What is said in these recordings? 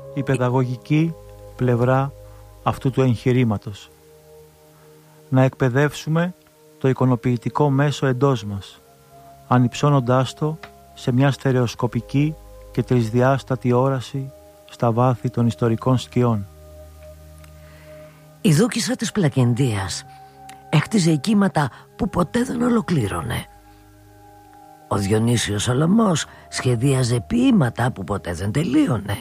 η παιδαγωγική πλευρά αυτού του εγχειρήματος. Να εκπαιδεύσουμε το εικονοποιητικό μέσο εντός μας, ανυψώνοντάς το σε μια στερεοσκοπική και τρισδιάστατη όραση στα βάθη των ιστορικών σκιών. Η Δούκισσα της Πλακεντίας έκτιζε οικίματα που ποτέ δεν ολοκλήρωνε. Ο Διονύσιος Σολωμός σχεδίαζε ποίηματα που ποτέ δεν τελείωνε.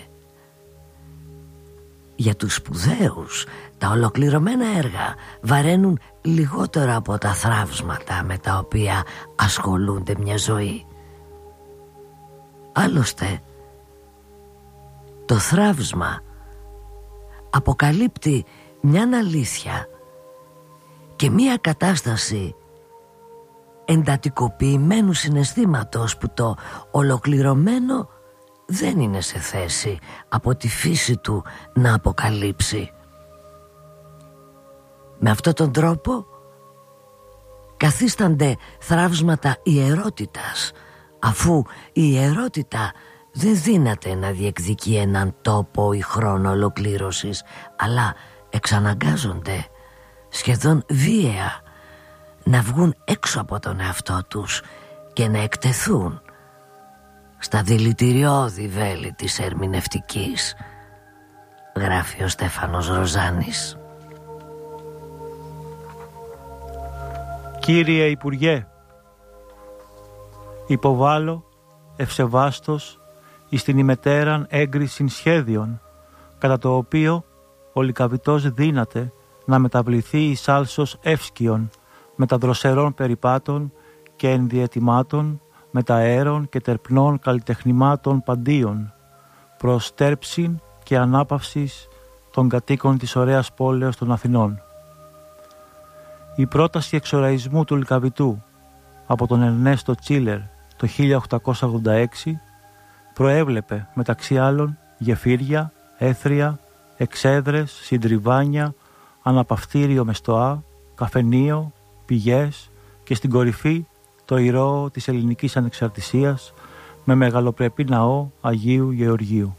Για τους σπουδαίους, τα ολοκληρωμένα έργα βαραίνουν λιγότερα από τα θραύσματα με τα οποία ασχολούνται μια ζωή. Άλλωστε, το θραύσμα αποκαλύπτει μια αλήθεια και μια κατάσταση εντατικοποιημένου συναισθήματος που το ολοκληρωμένο δεν είναι σε θέση από τη φύση του να αποκαλύψει. Με αυτόν τον τρόπο καθίστανται θραύσματα ιερότητας, αφού η ιερότητα δεν δύναται να διεκδικεί έναν τόπο ή χρόνο ολοκλήρωσης, αλλά εξαναγκάζονται σχεδόν βίαια να βγουν έξω από τον εαυτό τους και να εκτεθούν στα δηλητηριώδη βέλη της ερμηνευτικής, γράφει ο Στέφανος Ροζάνης. Κύριε Υπουργέ, υποβάλλω ευσεβάστως εις την ημετέραν έγκρισιν σχέδιον, κατά το οποίο ο Λυκαβητός δύναται να μεταβληθεί εις άλσος εύσκιον, με τα δροσερών περιπάτων και ενδιαιτημάτων, με τα αέρων και τερπνών καλλιτεχνημάτων παντίων, προς τέρψην και ανάπαυσης των κατοίκων της ωραίας πόλεως των Αθηνών. Η πρόταση εξοραϊσμού του Λυκαβητού από τον Ερνέστο Τσίλερ το 1886 προέβλεπε μεταξύ άλλων γεφύρια, έθρια, εξέδρες, συντριβάνια, αναπαυτήριο με στοά, καφενείο, πηγές και στην κορυφή το ηρώο της ελληνικής ανεξαρτησίας με μεγαλοπρεπή ναό Αγίου Γεωργίου.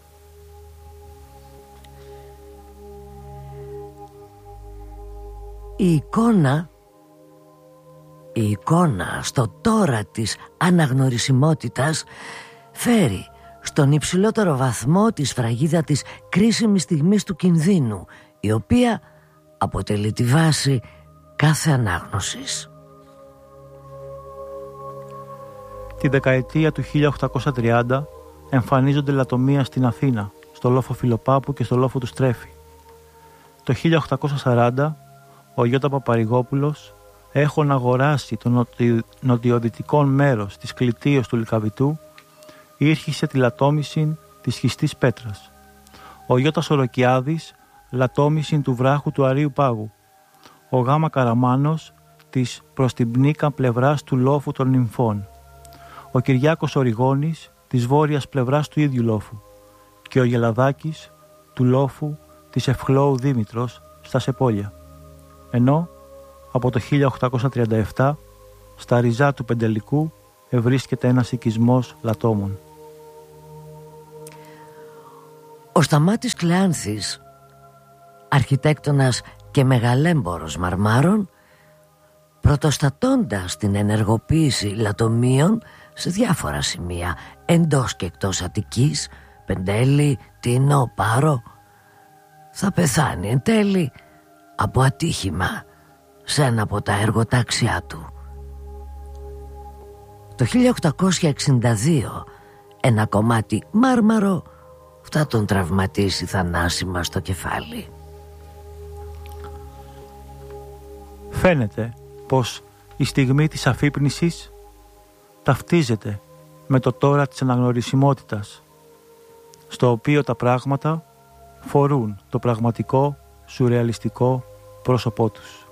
Η εικόνα στο τώρα της αναγνωρισιμότητας φέρει στον υψηλότερο βαθμό τη σφραγίδα της κρίσιμης στιγμής του κινδύνου, η οποία αποτελεί τη βάση κάθε ανάγνωσης. Τη δεκαετία του 1830 εμφανίζονται λατομεία στην Αθήνα, στο λόφο Φιλοπάπου και στο λόφο του Στρέφη. Το 1840 ο Ιώτα Παπαρηγόπουλος, έχον αγοράσει το νοτιοδυτικό μέρος της κλητείας του Λυκαβητού, ήρχισε τη λατόμηση της σχιστής πέτρας. Ο Ιώτας Οροκιάδης λατόμηση του βράχου του Αρείου Πάγου. Ο Γάμα Καραμάνος της προς την πνίκα πλευράς του λόφου των Νυμφών. Ο Κυριάκος Οριγώνης της βόρειας πλευράς του ίδιου λόφου. Και ο Γελαδάκης του λόφου της Ευχλώου Δήμητρος στα Σεπόλια. Ενώ από το 1837 στα ριζά του Πεντελικού ευρίσκεται ένας οικισμός λατόμων. Ο Σταμάτης Κλεάνθης, αρχιτέκτονας και μεγαλέμπορος μαρμάρων, πρωτοστατώντας την ενεργοποίηση λατομείων σε διάφορα σημεία εντός και εκτός Αττικής, Πεντέλη, Τίνο, Πάρο, θα πεθάνει εν τέλει από ατύχημα σε ένα από τα εργοτάξια του. Το 1862 ένα κομμάτι μάρμαρο θα τον τραυματίσει θανάσιμα στο κεφάλι. Φαίνεται πως η στιγμή της αφύπνισης ταυτίζεται με το τώρα της αναγνωρισιμότητας, στο οποίο τα πράγματα φορούν το πραγματικό σουρεαλιστικό πρόσωπό τους.